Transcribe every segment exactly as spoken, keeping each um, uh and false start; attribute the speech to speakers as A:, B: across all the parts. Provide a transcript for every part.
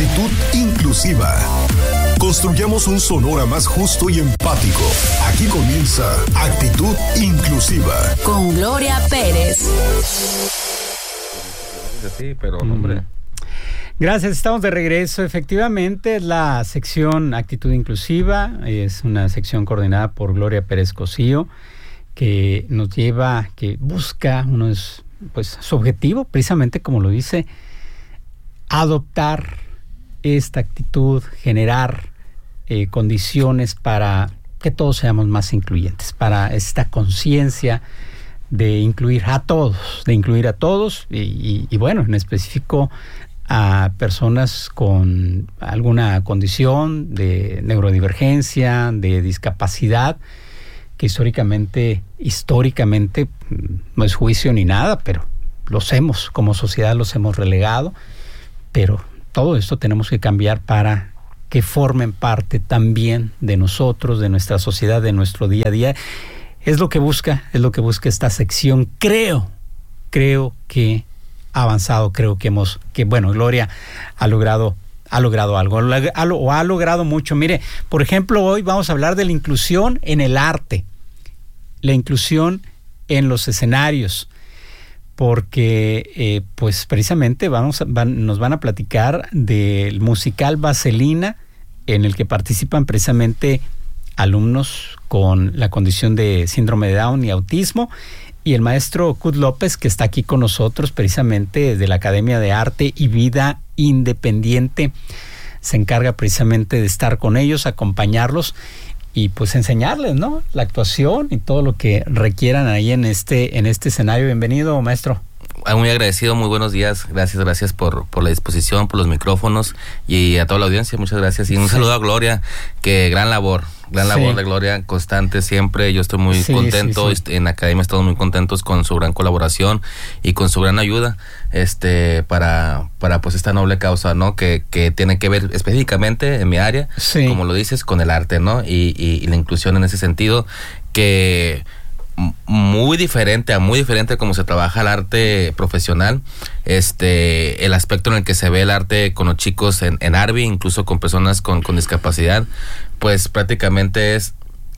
A: Actitud inclusiva. Construyamos un Sonora más justo y empático. Aquí comienza Actitud Inclusiva.
B: Con Gloria Pérez.
C: Sí, pero hombre.
D: Gracias, estamos de regreso. Efectivamente, es la sección Actitud Inclusiva. Es una sección coordinada por Gloria Pérez Cosío, que nos lleva, que busca, uno es, pues, su objetivo, precisamente como lo dice, adoptar esta actitud, generar eh, condiciones para que todos seamos más incluyentes, para esta conciencia de incluir a todos, de incluir a todos y, y, y bueno, en específico a personas con alguna condición de neurodivergencia, de discapacidad, que históricamente, históricamente no es juicio ni nada, pero los hemos, como sociedad los hemos relegado, pero todo esto tenemos que cambiar para que formen parte también de nosotros, de nuestra sociedad, de nuestro día a día. Es lo que busca, es lo que busca esta sección. Creo, creo que ha avanzado, creo que hemos, que bueno, Gloria ha logrado, ha logrado algo, o ha logrado mucho. Mire, por ejemplo, hoy vamos a hablar de la inclusión en el arte, la inclusión en los escenarios, porque eh, pues precisamente vamos a, van, nos van a platicar del musical Vaselina, en el que participan precisamente alumnos con la condición de síndrome de Down y autismo, y el maestro Cud López, que está aquí con nosotros precisamente de la Academia de Arte y Vida Independiente, se encarga precisamente de estar con ellos, acompañarlos y pues enseñarles, ¿no?, la actuación y todo lo que requieran ahí en este en este escenario. Bienvenido, maestro.
C: Muy agradecido, muy buenos días. Gracias, gracias por, por la disposición, por los micrófonos y a toda la audiencia, muchas gracias. Y un sí. saludo a Gloria, que gran labor, gran sí. labor de Gloria, constante siempre. Yo estoy muy sí, contento, sí, sí. en Academia estamos muy contentos con su gran colaboración y con su gran ayuda este para para pues esta noble causa, ¿no?, que, que tiene que ver específicamente en mi área, sí. como lo dices, con el arte, ¿no?, y, y, y la inclusión en ese sentido, que muy diferente, a muy diferente como se trabaja el arte profesional, este, el aspecto en el que se ve el arte con los chicos en, en Arby, incluso con personas con, con discapacidad, pues prácticamente es,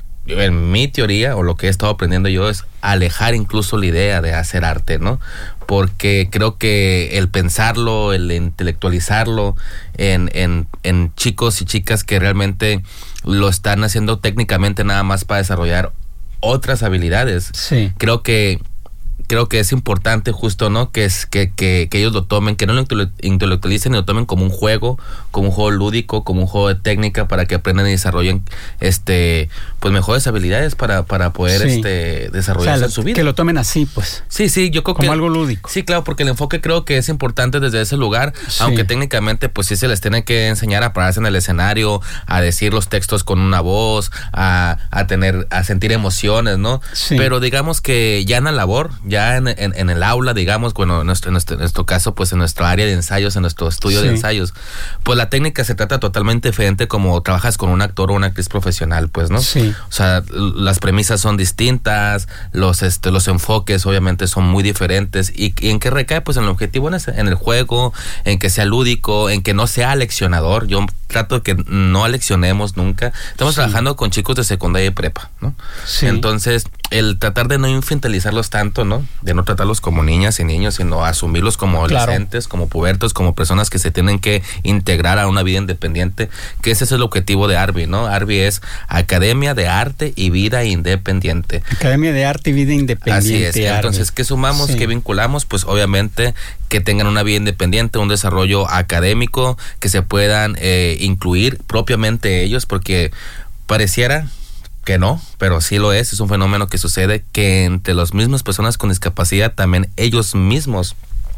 C: en mi teoría, o lo que he estado aprendiendo yo, es alejar incluso la idea de hacer arte, ¿no? Porque creo que el pensarlo, el intelectualizarlo en, en, en chicos y chicas que realmente lo están haciendo técnicamente nada más para desarrollar otras habilidades. Sí. Creo que creo que es importante justo, ¿no?, que es que, que, que ellos lo tomen, que no lo intelectualicen y lo tomen como un juego, como un juego lúdico, como un juego de técnica, para que aprendan y desarrollen este pues mejores habilidades para, para poder sí. este desarrollarse, o sea, en su vida.
D: Que lo tomen así, pues.
C: Sí, sí, yo creo
D: como
C: que
D: algo lúdico.
C: Sí, claro, porque el enfoque creo que es importante desde ese lugar, sí. aunque técnicamente pues sí se les tiene que enseñar a pararse en el escenario, a decir los textos con una voz, a, a tener, a sentir emociones, ¿no? Sí. Pero digamos que ya en la labor, ya En, en, en el aula, digamos, bueno, en nuestro, en, nuestro, en nuestro caso, pues en nuestra área de ensayos, en nuestro estudio sí. de ensayos, pues la técnica se trata totalmente diferente como trabajas con un actor o una actriz profesional, pues, ¿no? Sí. O sea, las premisas son distintas, los este los enfoques obviamente son muy diferentes, y, y en qué recae, pues en el objetivo, en, ese, en el juego, en que sea lúdico, en que no sea aleccionador. Yo trato de que no aleccionemos nunca. Estamos sí. trabajando con chicos de secundaria y prepa, ¿no? Sí. Entonces, el tratar de no infantilizarlos tanto, ¿no?, de no tratarlos como niñas y niños, sino asumirlos como adolescentes, claro. como pubertos, como personas que se tienen que integrar a una vida independiente, que ese es el objetivo de Arby, ¿no? Arby es Academia de Arte y Vida Independiente.
D: Academia de Arte y Vida Independiente.
C: Así es. Arby. Entonces, ¿qué sumamos? Sí. ¿Qué vinculamos? Pues obviamente que tengan una vida independiente, un desarrollo académico, que se puedan eh, incluir propiamente ellos, porque pareciera que no, pero sí lo es, es un fenómeno que sucede, que entre las mismas personas con discapacidad también ellos mismos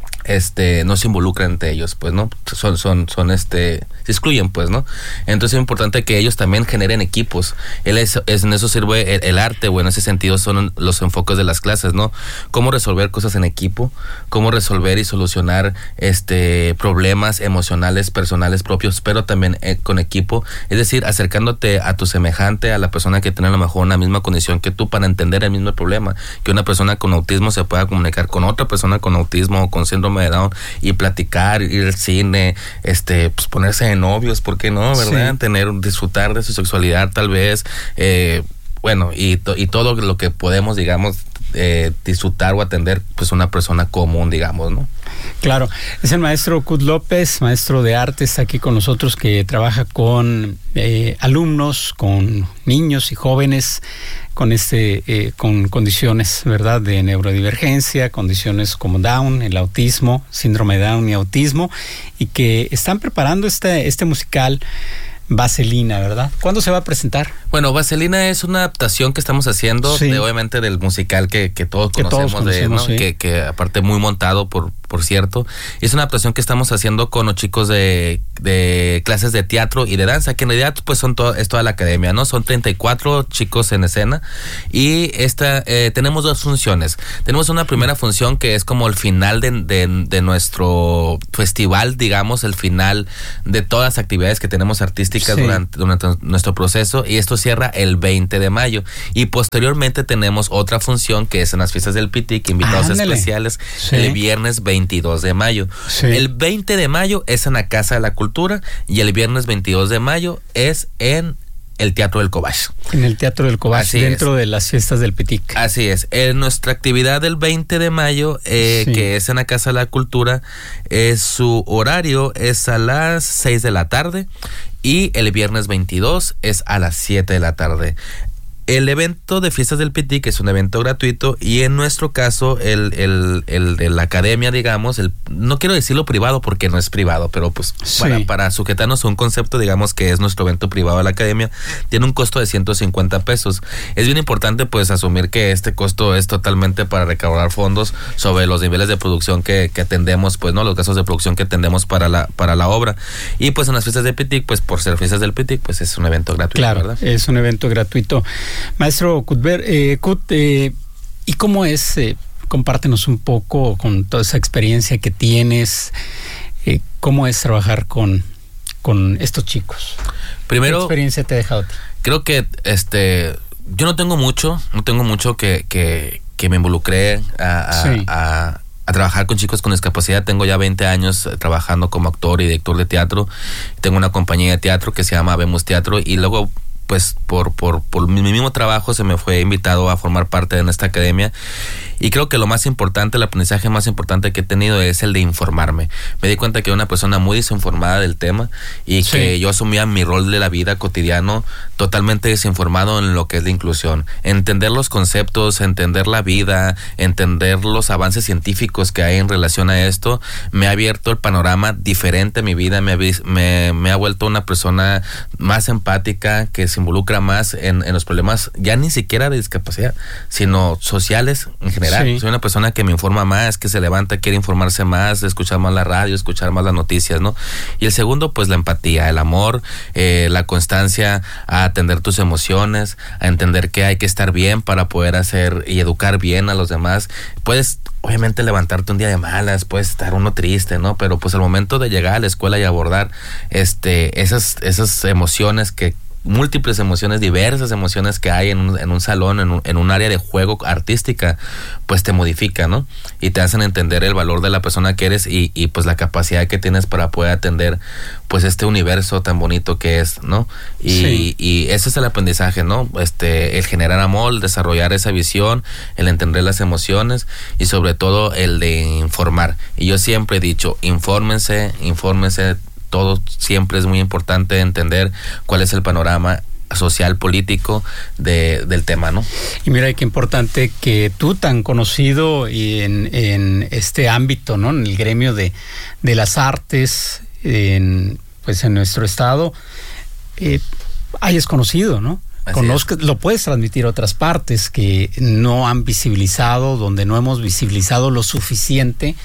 C: este no se involucran entre ellos, pues, ¿no? Son, son, son este, se excluyen, pues, ¿no? Entonces es importante que ellos también generen equipos. Él es, es en eso sirve el, el arte, o en ese sentido son los enfoques de las clases, ¿no? Cómo resolver cosas en equipo, cómo resolver y solucionar este problemas emocionales, personales propios, pero también eh, con equipo. Es decir, acercándote a tu semejante, a la persona que tiene a lo mejor una misma condición que tú, para entender el mismo problema. Que una persona con autismo se pueda comunicar con otra persona con autismo o con síndrome síndrome de Down y platicar, ir al cine, este, pues ponerse de novios, ¿por qué no, verdad? Sí. Tener, disfrutar de su sexualidad tal vez, eh, bueno, y, to, y todo lo que podemos, digamos, eh, disfrutar o atender, pues una persona común, digamos, ¿no?
D: Claro, es el maestro Cut López, maestro de arte, está aquí con nosotros, que trabaja con eh, alumnos, con niños y jóvenes con este eh, con condiciones, ¿verdad?, de neurodivergencia, condiciones como Down, el autismo, síndrome de Down y autismo, y que están preparando este este musical Vaselina, ¿verdad? ¿Cuándo se va a presentar?
C: Bueno, Vaselina es una adaptación que estamos haciendo, sí, de, obviamente, del musical que, que todos que conocemos, todos conocemos de, ¿no? Sí. que, que aparte muy montado, por, por cierto. Es una adaptación que estamos haciendo con los chicos de, de clases de teatro y de danza, que en realidad pues son todo, es toda la academia, ¿no? Son treinta y cuatro chicos en escena y esta eh, tenemos dos funciones. Tenemos una primera función que es como el final de, de, de nuestro festival, digamos, el final de todas las actividades que tenemos artísticas, sí, durante, durante nuestro proceso, y esto cierra el veinte de mayo. Y posteriormente tenemos otra función que es en las fiestas del Pitic, invitados Ándale. especiales, sí, el viernes veintidós de mayo. Sí. El veinte de mayo es en la Casa de la Cultura y el viernes veintidós de mayo es en el Teatro del Cobach.
D: En el Teatro del Cobach, dentro es. de las fiestas del Pitic.
C: Así es. En nuestra actividad del veinte de mayo, eh, sí, que es en la Casa de la Cultura, eh, su horario es a las seis de la tarde y el viernes veintidós es a las siete de la tarde. El evento de Fiestas del Pitic es un evento gratuito y en nuestro caso el, el, el de la academia, digamos, el, no quiero decirlo privado porque no es privado, pero pues sí, para, para sujetarnos a un concepto, digamos que es nuestro evento privado de la academia, tiene un costo de ciento cincuenta pesos. Es bien importante pues asumir que este costo es totalmente para recaudar fondos sobre los niveles de producción que, que atendemos, pues no, los gastos de producción que atendemos para la, para la obra. Y pues en las Fiestas del Pitic, pues por ser Fiestas del Pitic, pues es un evento gratuito,
D: claro,
C: ¿verdad?
D: Es un evento gratuito. Maestro Cuthbert, eh, Cut, eh, ¿y cómo es? Eh, compártenos un poco con toda esa experiencia que tienes, eh, ¿cómo es trabajar con, con estos chicos?
C: Primero,
D: ¿qué experiencia te ha dejado a ti?
C: Creo que este, yo no tengo mucho, no tengo mucho que, que, que me involucré a, a, sí. a, a trabajar con chicos con discapacidad. Tengo ya veinte años trabajando como actor y director de teatro. Tengo una compañía de teatro que se llama Vemos Teatro y luego pues por, por, por mi mismo trabajo se me fue invitado a formar parte de esta academia. Y creo que lo más importante, el aprendizaje más importante que he tenido es el de informarme. Me di cuenta que era una persona muy desinformada del tema y sí. que yo asumía mi rol de la vida cotidiano totalmente desinformado en lo que es la inclusión. Entender los conceptos, entender la vida, entender los avances científicos que hay en relación a esto, me ha abierto el panorama diferente a mi vida, me ha, me, me ha vuelto una persona más empática, que se involucra más en, en los problemas, ya ni siquiera de discapacidad, sino sociales en general. Sí. Soy una persona que me informa más, que se levanta, quiere informarse más, escuchar más la radio, escuchar más las noticias, ¿no? Y el segundo, pues la empatía, el amor, eh, la constancia a atender tus emociones, a entender que hay que estar bien para poder hacer y educar bien a los demás. Puedes obviamente levantarte un día de malas, puedes estar uno triste, ¿no? Pero pues al momento de llegar a la escuela y abordar este esas, esas emociones que múltiples emociones, diversas emociones que hay en un, en un salón, en un, en un área de juego artística, pues te modifica, ¿no? Y te hacen entender el valor de la persona que eres y, y pues la capacidad que tienes para poder atender pues este universo tan bonito que es, ¿no? Y, sí. y ese es el aprendizaje, ¿no? Este, el generar amor, el desarrollar esa visión, el entender las emociones y sobre todo el de informar. Y yo siempre he dicho, infórmense, infórmense. Todo siempre es muy importante entender cuál es el panorama social, político de, del tema, ¿no?
D: Y mira, qué importante que tú, tan conocido y en, en este ámbito, ¿no? En el gremio de, de las artes, en, pues en nuestro estado, eh, hayas conocido, ¿no? Conozcas, lo puedes transmitir a otras partes que no han visibilizado, donde no hemos visibilizado lo suficiente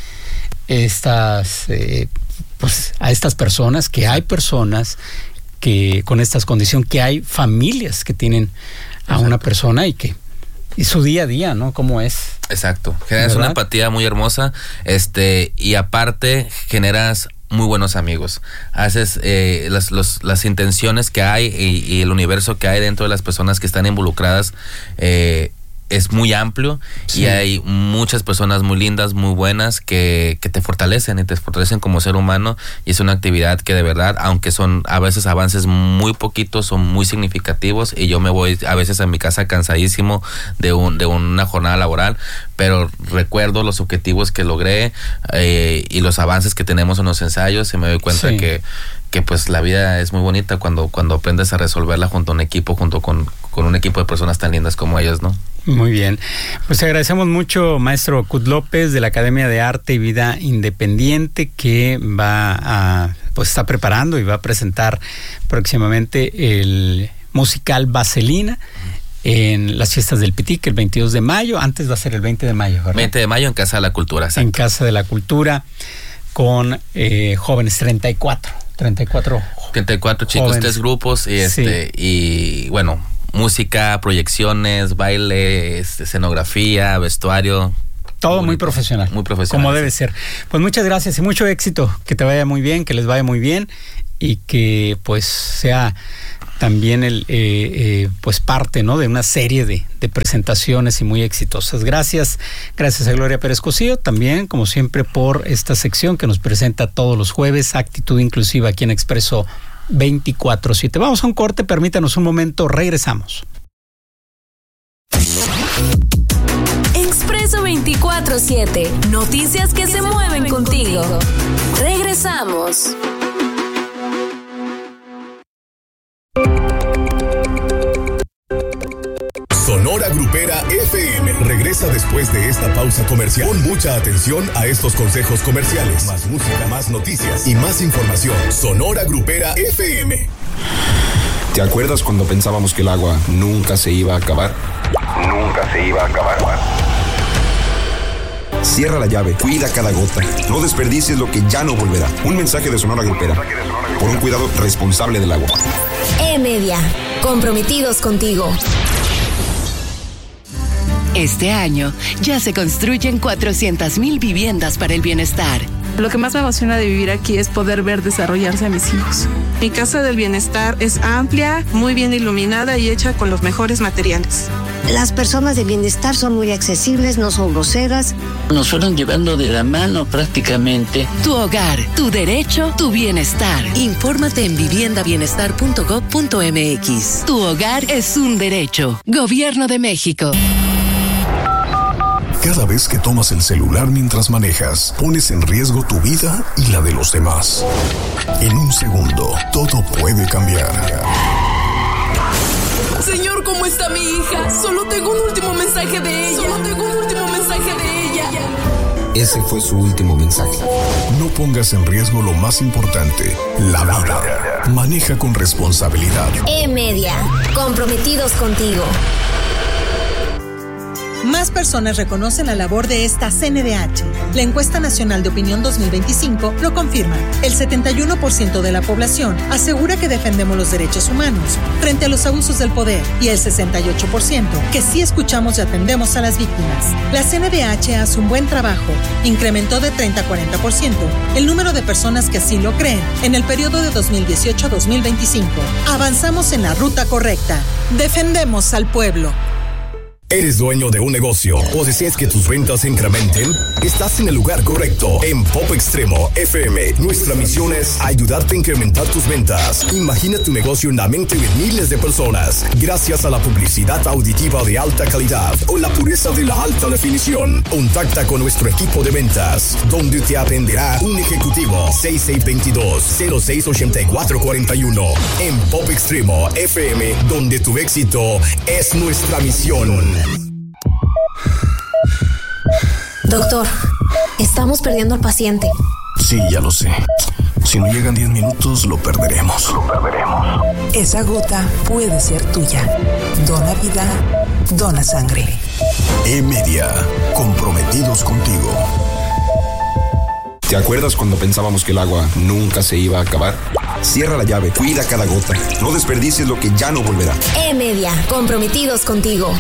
D: estas eh, pues a estas personas, que hay personas que con estas condiciones, que hay familias que tienen a Exacto. una persona y que y su día a día, ¿no? ¿Cómo es?
C: Exacto. Generas ¿verdad? Una empatía muy hermosa, este, y aparte generas muy buenos amigos. Haces eh, las, los, las intenciones que hay y, y el universo que hay dentro de las personas que están involucradas, eh, es muy amplio, sí. Y hay muchas personas muy lindas, muy buenas que, que te fortalecen y te fortalecen como ser humano, y es una actividad que de verdad, aunque son a veces avances muy poquitos, son muy significativos, y yo me voy a veces a mi casa cansadísimo de un de una jornada laboral, pero recuerdo los objetivos que logré eh, y los avances que tenemos en los ensayos, y me doy cuenta sí. que que pues la vida es muy bonita cuando cuando aprendes a resolverla junto a un equipo, junto con, con un equipo de personas tan lindas como ellas, ¿no?
D: Muy bien. Pues agradecemos mucho, maestro Cud López, de la Academia de Arte y Vida Independiente, que va a, pues está preparando y va a presentar próximamente el musical Vaselina en las fiestas del Pitic el veintidós de mayo. Antes va a ser el veinte de mayo, ¿verdad?
C: veinte de mayo en Casa de la Cultura, exacto.
D: En Casa de la Cultura, con eh, jóvenes, treinta y cuatro treinta y cuatro
C: treinta y cuatro chicos, jóvenes. Tres grupos, y este sí. y bueno, música, proyecciones, baile, escenografía, vestuario.
D: Todo muy, muy profesional.
C: Muy profesional.
D: Como debe ser. Pues muchas gracias y mucho éxito. Que te vaya muy bien, que les vaya muy bien, y que pues sea también el eh, eh, pues parte, ¿no?, de una serie de, de presentaciones y muy exitosas. Gracias, gracias a Gloria Pérez Cosío, también, como siempre, por esta sección que nos presenta todos los jueves, Actitud Inclusiva, aquí en Expreso veinticuatro siete. Vamos a un corte, permítanos un momento, regresamos.
B: Expreso veinticuatro siete, noticias que, que se, se mueven, mueven contigo. contigo. Regresamos.
A: Sonora Grupera F M regresa después de esta pausa comercial. Pon mucha atención a estos consejos comerciales. Más música, más noticias y más información. Sonora Grupera F M.
E: ¿Te acuerdas cuando pensábamos que el agua nunca se iba a acabar?
F: Nunca se iba a acabar.
E: Cierra la llave, cuida cada gota. No desperdicies lo que ya no volverá. Un mensaje de Sonora Grupera. Por un cuidado responsable del agua.
B: E-Media, comprometidos contigo.
G: Este año ya se construyen cuatrocientas mil viviendas para el bienestar.
H: Lo que más me emociona de vivir aquí es poder ver desarrollarse a mis hijos. Mi Casa del Bienestar es amplia, muy bien iluminada y hecha con los mejores materiales.
I: Las personas de bienestar son muy accesibles, no son groseras.
J: Nos fueron llevando de la mano prácticamente.
G: Tu hogar, tu derecho, tu bienestar. Infórmate en vivienda bienestar punto gob punto eme equis. Tu hogar es un derecho. Gobierno de México.
A: Cada vez que tomas el celular mientras manejas, pones en riesgo tu vida y la de los demás. En un segundo, todo puede cambiar.
K: Señor, ¿cómo está mi hija? Solo tengo un último mensaje de ella. Solo tengo un último mensaje de ella.
E: Ese fue su último mensaje.
A: No pongas en riesgo lo más importante, la vida. Maneja con responsabilidad.
B: E-Media, comprometidos contigo.
L: Más personas reconocen la labor de esta C N D H. La Encuesta Nacional de Opinión dos mil veinticinco lo confirma. El setenta y uno por ciento de la población asegura que defendemos los derechos humanos frente a los abusos del poder, y el sesenta y ocho por ciento que sí escuchamos y atendemos a las víctimas. La C N D H hace un buen trabajo. Incrementó de treinta a cuarenta por ciento el número de personas que así lo creen en el periodo de dos mil dieciocho a dos mil veinticinco. Avanzamos en la ruta correcta. Defendemos al pueblo.
A: ¿Eres dueño de un negocio o deseas que tus ventas se incrementen? Estás en el lugar correcto. En Pop Extremo F M, nuestra misión es ayudarte a incrementar tus ventas. Imagina tu negocio en la mente de miles de personas gracias a la publicidad auditiva de alta calidad o la pureza de la alta definición. Contacta con nuestro equipo de ventas, donde te atenderá un ejecutivo. seis seis dos dos, cero seis ocho cuatro cuatro uno. En Pop Extremo F M, donde tu éxito es nuestra misión.
B: Doctor, estamos perdiendo al paciente.
A: Sí, ya lo sé. Si no llegan diez minutos, lo perderemos.
F: Lo perderemos.
M: Esa gota puede ser tuya. Dona vida, dona sangre.
A: E-Media, comprometidos contigo.
E: ¿Te acuerdas cuando pensábamos que el agua nunca se iba a acabar? Cierra la llave, cuida cada gota. No desperdicies lo que ya no volverá.
B: E-Media, comprometidos contigo.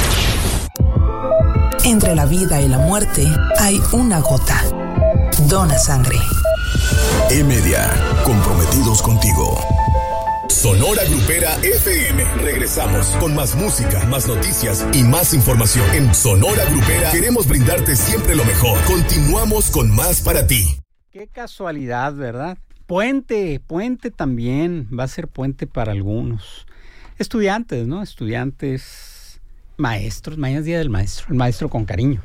M: Entre la vida y la muerte hay una gota. Dona sangre.
A: E-Media, comprometidos contigo. Sonora Grupera F M. Regresamos con más música, más noticias y más información. En Sonora Grupera queremos brindarte siempre lo mejor. Continuamos con más para ti.
D: Qué casualidad, ¿verdad? Puente, puente también. Va a ser puente para algunos. Estudiantes, ¿no? Estudiantes, maestros. Mañana es Día del Maestro. El maestro con cariño.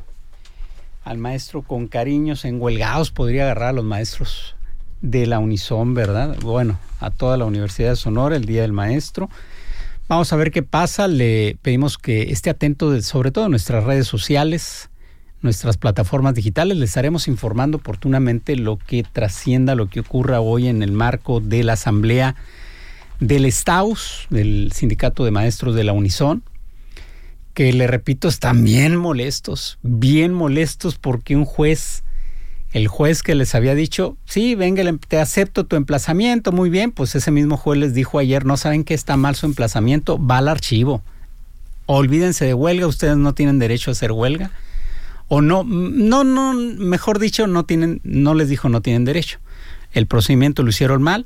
D: Al maestro con cariño, enhuelgados podría agarrar a los maestros de la Unison, ¿verdad? Bueno, a toda la Universidad de Sonora, el Día del Maestro. Vamos a ver qué pasa. Le pedimos que esté atento, de, sobre todo en nuestras redes sociales, nuestras plataformas digitales. Les estaremos informando oportunamente lo que trascienda, lo que ocurra hoy en el marco de la asamblea del STAUS, del Sindicato de Maestros de la Unison, que, le repito, están bien molestos, bien molestos porque un juez... El juez que les había dicho, sí, venga, te acepto tu emplazamiento, muy bien, pues ese mismo juez les dijo ayer, no saben que está mal su emplazamiento, va al archivo. Olvídense de huelga, ustedes no tienen derecho a hacer huelga. O no, no, no, mejor dicho, no tienen, no les dijo no tienen derecho. El procedimiento lo hicieron mal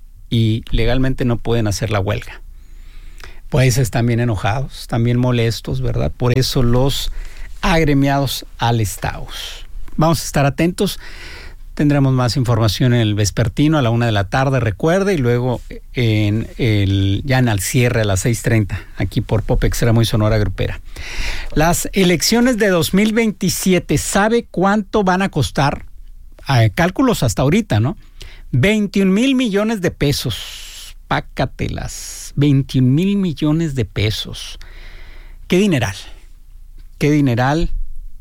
D: y legalmente no pueden hacer la huelga. Pues están bien enojados, están bien molestos, ¿verdad? Por eso los agremiados al STAUS. Vamos a estar atentos, tendremos más información en el vespertino a la una de la tarde, recuerde, y luego en el, ya en el cierre a las seis treinta, aquí por Pop Extremo y Sonora Grupera. Las elecciones de dos mil veintisiete, ¿sabe cuánto van a costar? Ah, cálculos hasta ahorita, ¿no? veintiún mil millones de pesos, pácatelas, veintiún mil millones de pesos. ¿Qué dineral? ¿Qué dineral?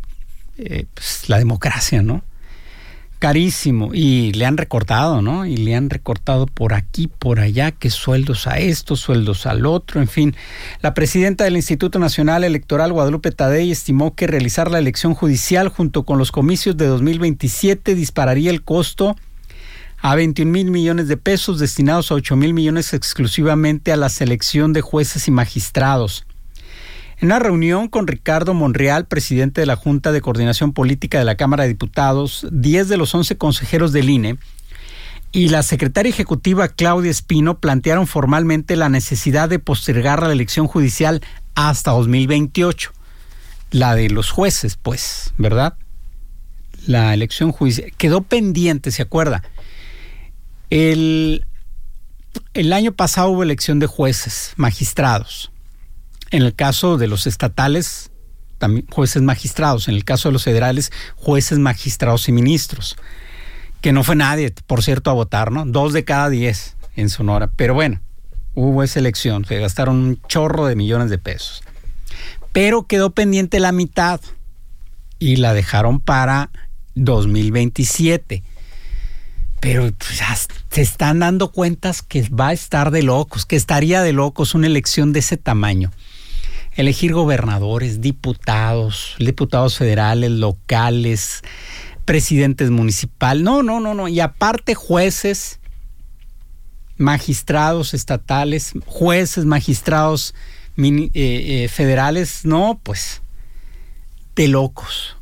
D: Eh, pues, la democracia, ¿no? Carísimo. Y le han recortado, ¿no? Y le han recortado por aquí, por allá, que sueldos a esto, sueldos al otro, en fin. La presidenta del Instituto Nacional Electoral, Guadalupe Tadei, estimó que realizar la elección judicial junto con los comicios de dos mil veintisiete dispararía el costo a veintiún mil millones de pesos, destinados a ocho mil millones exclusivamente a la selección de jueces y magistrados. En una reunión con Ricardo Monreal, presidente de la Junta de Coordinación Política de la Cámara de Diputados, diez de los once consejeros del I N E y la secretaria ejecutiva Claudia Espino plantearon formalmente la necesidad de postergar la elección judicial hasta dos mil veintiocho. La de los jueces, pues, ¿verdad? La elección judicial quedó pendiente, ¿se acuerda? El, el año pasado hubo elección de jueces, magistrados. En el caso de los estatales, también jueces magistrados. En el caso de los federales, jueces magistrados y ministros. Que no fue nadie, por cierto, a votar, ¿no? Dos de cada diez en Sonora. Pero bueno, hubo esa elección. Se gastaron un chorro de millones de pesos. Pero quedó pendiente la mitad. Y la dejaron para dos mil veintisiete. Pero pues, ya se están dando cuentas que va a estar de locos, que estaría de locos una elección de ese tamaño. Elegir gobernadores, diputados, diputados federales, locales, presidentes municipales. No, no, no, no. Y aparte jueces, magistrados estatales, jueces, magistrados mini, eh, eh, federales. No, pues, de locos.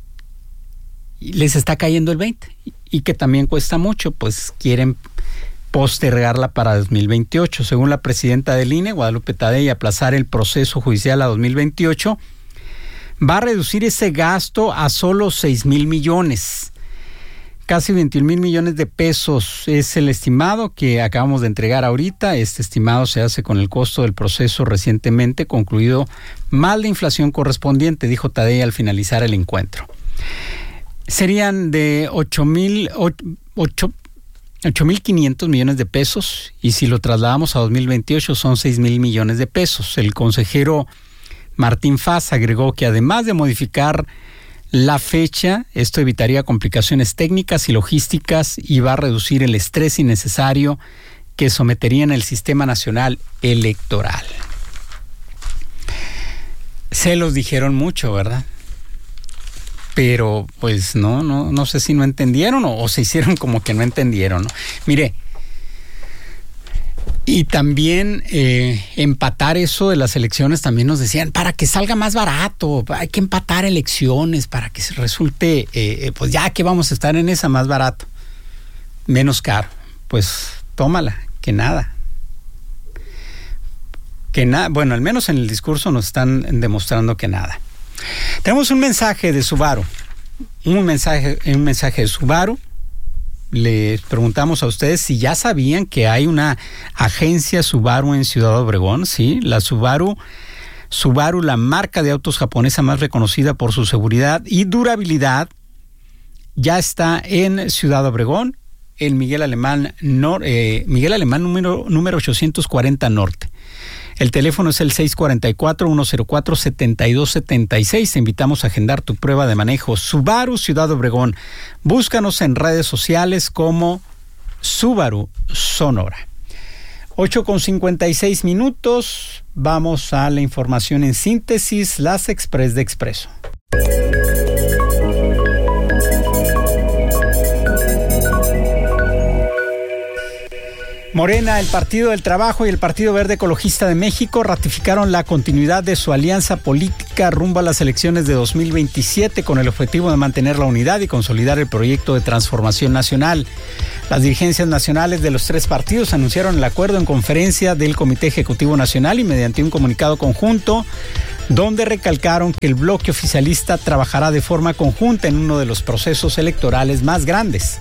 D: Y les está cayendo el veinte. Y que también cuesta mucho, pues quieren postergarla para dos mil veintiocho. Según la presidenta del I N E, Guadalupe Tadei, aplazar el proceso judicial a dos mil veintiocho va a reducir ese gasto a solo seis mil millones. Casi veintiún mil millones de pesos es el estimado que acabamos de entregar ahorita. Este estimado se hace con el costo del proceso recientemente concluido, más la inflación correspondiente, dijo Tadei al finalizar el encuentro. Serían de ocho mil quinientos millones de pesos, y si lo trasladamos a dos mil veintiocho son seis mil millones de pesos. El consejero Martín Faz agregó que además de modificar la fecha, esto evitaría complicaciones técnicas y logísticas y va a reducir el estrés innecesario que someterían el Sistema Nacional Electoral. Se los dijeron mucho, ¿verdad? Pero pues no, no, no sé si no entendieron o, o se hicieron como que no entendieron, ¿no? Mire, y también eh, empatar eso de las elecciones, también nos decían, para que salga más barato, hay que empatar elecciones para que resulte, eh, pues ya que vamos a estar en esa, más barato, menos caro. Pues tómala, que nada. Que nada, bueno, al menos en el discurso nos están demostrando que nada. Tenemos un mensaje de Subaru. Un mensaje, un mensaje de Subaru. Les preguntamos a ustedes si ya sabían que hay una agencia Subaru en Ciudad Obregón. Sí, la Subaru, Subaru, la marca de autos japonesa más reconocida por su seguridad y durabilidad, ya está en Ciudad Obregón, el Miguel Alemán, nor, eh, Miguel Alemán número, número ochocientos cuarenta Norte. El teléfono es el seis cuatro cuatro, uno cero cuatro, siete dos siete seis. Te invitamos a agendar tu prueba de manejo. Subaru Ciudad Obregón. Búscanos en redes sociales como Subaru Sonora. ocho con cincuenta y seis minutos. Vamos a la información en síntesis, las Express de Expreso. Morena, el Partido del Trabajo y el Partido Verde Ecologista de México ratificaron la continuidad de su alianza política rumbo a las elecciones de dos mil veintisiete con el objetivo de mantener la unidad y consolidar el proyecto de transformación nacional. Las dirigencias nacionales de los tres partidos anunciaron el acuerdo en conferencia del Comité Ejecutivo Nacional y mediante un comunicado conjunto donde recalcaron que el bloque oficialista trabajará de forma conjunta en uno de los procesos electorales más grandes.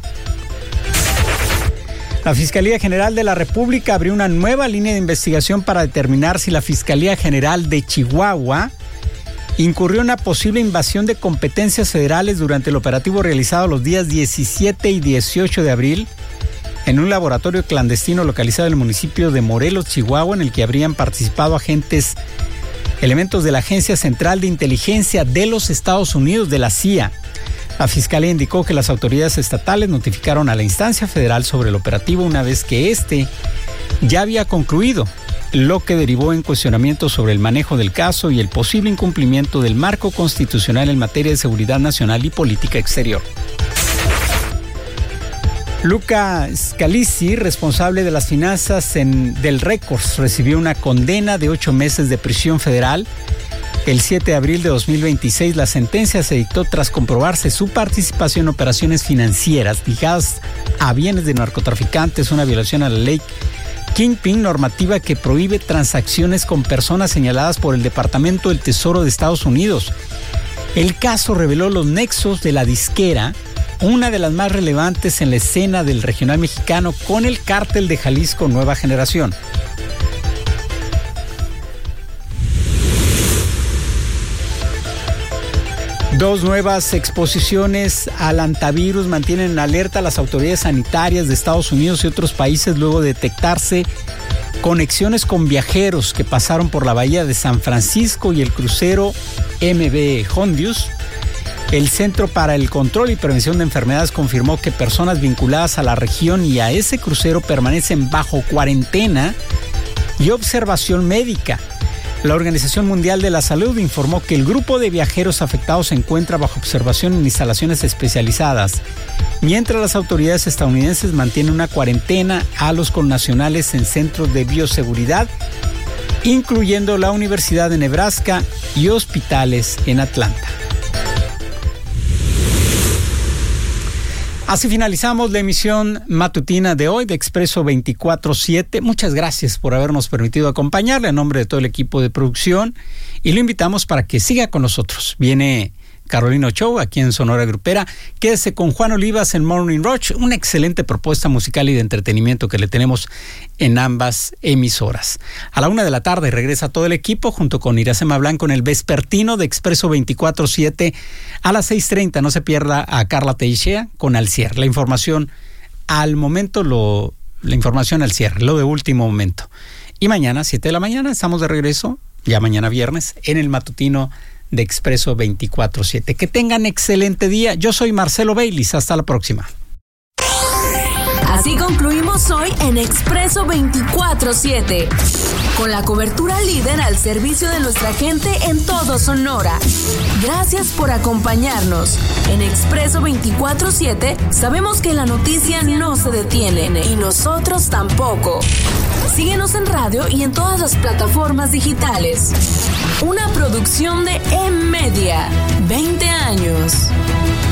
D: La Fiscalía General de la República abrió una nueva línea de investigación para determinar si la Fiscalía General de Chihuahua incurrió en una posible invasión de competencias federales durante el operativo realizado los días diecisiete y dieciocho de abril en un laboratorio clandestino localizado en el municipio de Morelos, Chihuahua, en el que habrían participado agentes, elementos de la Agencia Central de Inteligencia de los Estados Unidos, de la C I A. La Fiscalía indicó que las autoridades estatales notificaron a la instancia federal sobre el operativo una vez que éste ya había concluido, lo que derivó en cuestionamientos sobre el manejo del caso y el posible incumplimiento del marco constitucional en materia de seguridad nacional y política exterior. Luca Scalisi, responsable de las finanzas en, del Records, recibió una condena de ocho meses de prisión federal. El siete de abril de dos mil veintiséis, la sentencia se dictó tras comprobarse su participación en operaciones financieras ligadas a bienes de narcotraficantes, una violación a la ley Kingpin, normativa que prohíbe transacciones con personas señaladas por el Departamento del Tesoro de Estados Unidos. El caso reveló los nexos de la disquera, una de las más relevantes en la escena del regional mexicano, con el cártel de Jalisco Nueva Generación. Dos nuevas exposiciones al antivirus mantienen en alerta a las autoridades sanitarias de Estados Unidos y otros países luego de detectarse conexiones con viajeros que pasaron por la bahía de San Francisco y el crucero M V Hondius. El Centro para el Control y Prevención de Enfermedades confirmó que personas vinculadas a la región y a ese crucero permanecen bajo cuarentena y observación médica. La Organización Mundial de la Salud informó que el grupo de viajeros afectados se encuentra bajo observación en instalaciones especializadas, mientras las autoridades estadounidenses mantienen una cuarentena a los connacionales en centros de bioseguridad, incluyendo la Universidad de Nebraska y hospitales en Atlanta. Así finalizamos la emisión matutina de hoy de Expreso veinticuatro siete. Muchas gracias por habernos permitido acompañarle en nombre de todo el equipo de producción y lo invitamos para que siga con nosotros. Viene Carolina Ochoa aquí en Sonora Grupera. Quédese con Juan Olivas en Morning Rush, una excelente propuesta musical y de entretenimiento que le tenemos en ambas emisoras. A la una de la tarde regresa todo el equipo junto con Iracema Blanco en el vespertino de Expreso veinticuatro siete. A las seis treinta no se pierda a Carla Teixeira con Al Cierre. La información al momento, lo, la información al cierre, lo de último momento. Y mañana, siete de la mañana, estamos de regreso, ya mañana viernes, en el matutino de Expreso veinticuatro siete. Que tengan excelente día. Yo soy Marcelo Baylis. Hasta la próxima.
B: Así concluimos hoy en Expreso veinticuatro siete, con la cobertura líder al servicio de nuestra gente en todo Sonora. Gracias por acompañarnos. En Expreso veinticuatro siete sabemos que la noticia no se detiene y nosotros tampoco. Síguenos en radio y en todas las plataformas digitales. Una producción de M-Media. veinte años.